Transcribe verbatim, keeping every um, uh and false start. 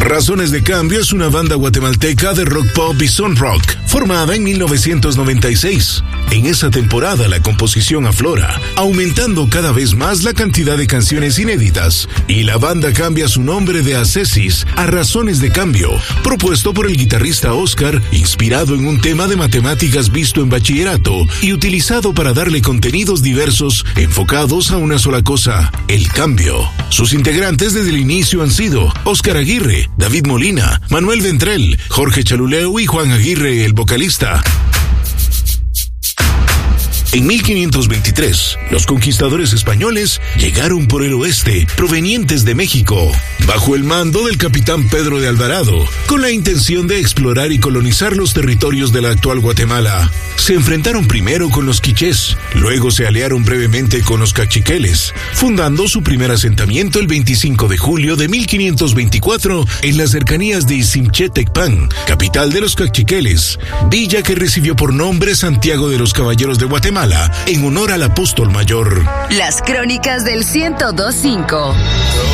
Razones de Cambio es una banda guatemalteca de rock pop y son rock, formada en mil novecientos noventa y seis. En esa temporada la composición aflora, aumentando cada vez más la cantidad de canciones inéditas, y la banda cambia su nombre de Ascesis a Razones de Cambio, propuesto por el guitarrista Oscar, inspirado en un tema de matemáticas visto en bachillerato y utilizado para darle contenidos diversos enfocados a una sola cosa, el cambio. Sus integrantes desde el inicio han sido Oscar Aguirre, David Molina, Manuel Ventrell, Jorge Chaluleu y Juan Aguirre, el vocalista. En mil quinientos veintitrés, los conquistadores españoles llegaron por el oeste, provenientes de México, bajo el mando del capitán Pedro de Alvarado, con la intención de explorar y colonizar los territorios de la actual Guatemala. Se enfrentaron primero con los quichés, luego se aliaron brevemente con los cachiqueles, fundando su primer asentamiento el veinticinco de julio de mil quinientos veinticuatro en las cercanías de Izimchetecpan, capital de los cachiqueles, villa que recibió por nombre Santiago de los Caballeros de Guatemala, en honor al apóstol mayor. Las crónicas del ciento dos punto cinco.